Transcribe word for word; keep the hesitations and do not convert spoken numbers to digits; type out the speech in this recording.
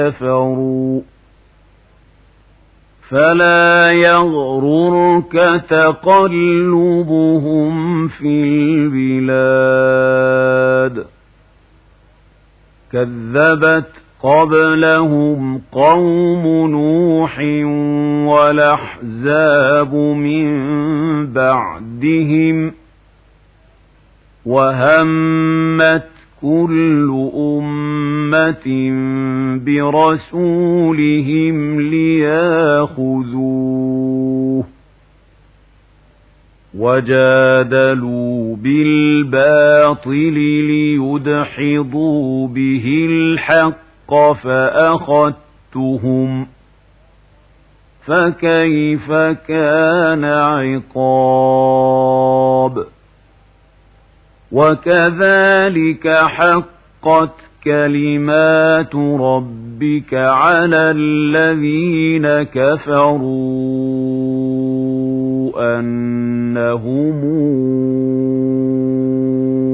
كفروا فلا يغررك تقلبهم في البلاد كذبت قبلهم قوم نوح والأحزاب من بعدهم وهمت كل أمة برسولهم ليأخذوه وجادلوا بالباطل ليدحضوا به الحق فأخذتهم فكيف كان عقاب وكذلك حقت كلمات ربك على الذين كفروا أنهم